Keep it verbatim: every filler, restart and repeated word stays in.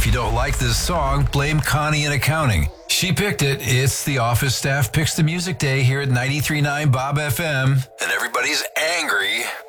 If you don't like this song, blame Connie in accounting. She picked it. It's the office staff picks the music day here at ninety-three point nine Bob F M. And everybody's angry